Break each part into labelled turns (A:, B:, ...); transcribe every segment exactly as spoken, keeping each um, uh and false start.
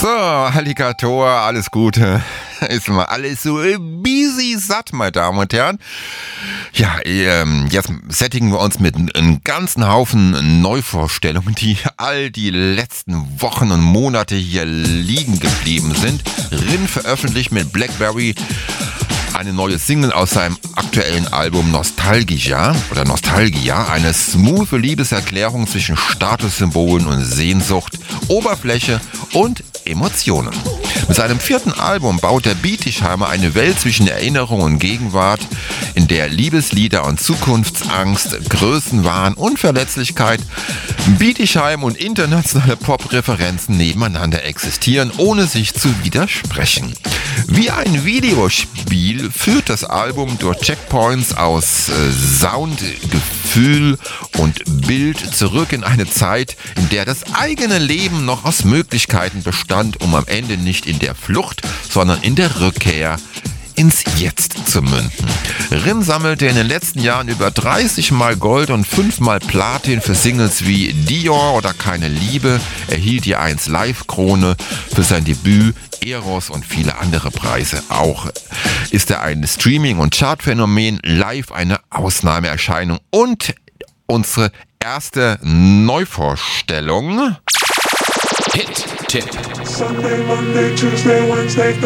A: So, Alligator, alles Gute. Ist mal alles so busy satt, meine Damen und Herren. Ja, ähm, jetzt sättigen wir uns mit einem ganzen Haufen Neuvorstellungen, die all die letzten Wochen und Monate hier liegen geblieben sind. Rin veröffentlicht mit Blackberry eine neue Single aus seinem aktuellen Album Nostalgia oder Nostalgia, eine smooth Liebeserklärung zwischen Statussymbolen und Sehnsucht, Oberfläche und Emotionen. Mit seinem vierten Album baut der Bietigheimer eine Welt zwischen Erinnerung und Gegenwart, in der Liebeslieder und Zukunftsangst, Größenwahn und Verletzlichkeit, Bietigheim und internationale Pop-Referenzen nebeneinander existieren, ohne sich zu widersprechen. Wie ein Videospiel führt das Album durch Checkpoints aus äh, Sound, Gefühl und Bild zurück in eine Zeit, in der das eigene Leben noch aus Möglichkeiten bestand, um am Ende nicht in der Flucht, sondern in der Rückkehr ins Jetzt zu münden. Rin sammelte in den letzten Jahren über dreißig Mal Gold und fünf Mal Platin für Singles wie Dior oder Keine Liebe, erhielt die eins Live-Krone für sein Debüt, Eros und viele andere Preise. Auch ist er ein Streaming- und Chartphänomen, live eine Ausnahmeerscheinung. Und unsere erste Neuvorstellung. Hit-Tipp.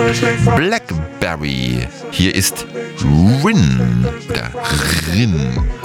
A: Blackberry. Hier ist Rin oder Rin.